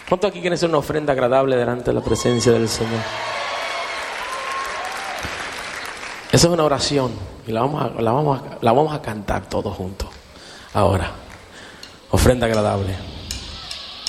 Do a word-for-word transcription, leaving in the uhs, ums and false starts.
¿Cuántos aquí quieren hacer una ofrenda agradable delante de la presencia del Señor? Esa es una oración y la vamos a, la vamos a, la vamos a cantar todos juntos. Ahora, ofrenda agradable.